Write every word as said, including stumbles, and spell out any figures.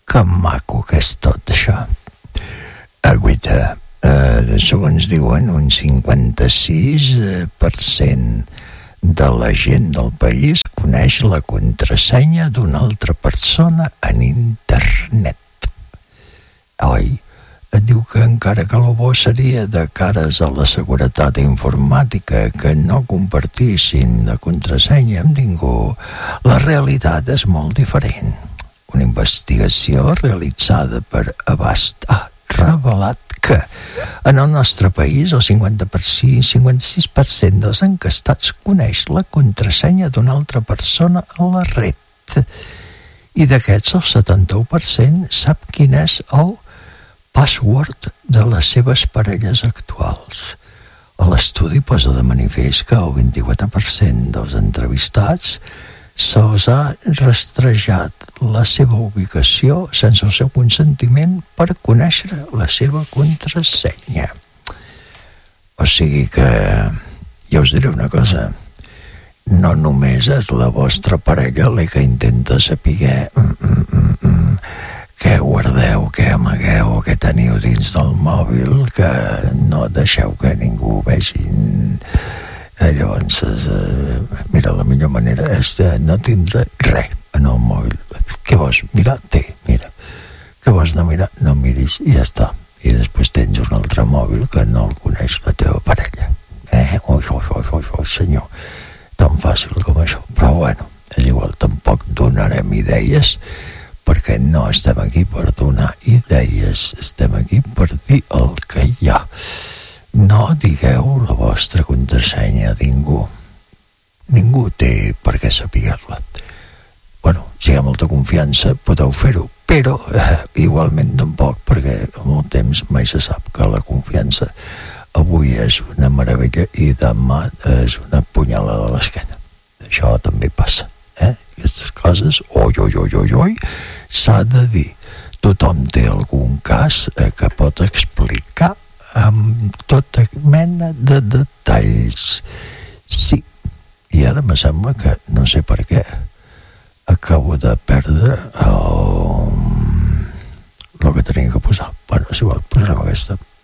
Que maco que és tot això. Agüita, eh, segons diuen, un cinquanta-sis per cent de la gent del país coneix la contrasenya d'una altra persona en internet. Oi? Et diu que encara que el bo seria de cares a la seguretat informàtica que no compartissin la contrasenya amb ningú, la realitat és molt diferent. Una investigació realitzada per Avast ha revelat que en el nostre país el cinquanta per cent, cinquanta-sis per cent dels encastats coneix la contrasenya d'una altra persona a la red. I d'aquests el setanta-u per cent sap quin és el password de les seves parelles actuals. A l'estudi posa de manifest que el vint-i-quatre per cent dels entrevistats se'ls ha rastrejat la seva ubicació sense el seu consentiment per conèixer la seva contrasenya. O sigui que jo us diré una cosa, no només és la vostra parella la que intenta saber mm, mm, mm, mm, què guardeu, què amagueu, què teniu dins del mòbil, que no deixeu que ningú vegi. Eh, llavors, eh, mira, la millor manera és de no tindre res en el mòbil. Què vols mirar? Té, mira. Què vols no mirar? No miris i ja està. I després tens un altre mòbil que no el coneix la teva parella. Eh? Ui, ui, ui, ui, ui, senyor. Tan fàcil com això. Però bueno, és igual, tampoc donarem idees, perquè no estem aquí per donar idees, estem aquí per dir el que hi ha. No digueu la vostra contrasenya a ningú. Ningú té per què saber-la. Bueno, si hi ha molta confiança podeu fer-ho, però eh, igualment tampoc, perquè amb el temps mai se sap que la confiança avui és una meravella i demà és una punyalada a l'esquena. Això també passa, eh? Aquestes coses, oi, oi, oi, oi, oi, s'ha de dir. Tothom té algun cas eh, que pot explicar amb tota mena de detalls. Sí, i ara me sembla que, no sé per què, acabo de perdre el, el que tenia que posar. Bueno, és igual, posarem aquesta.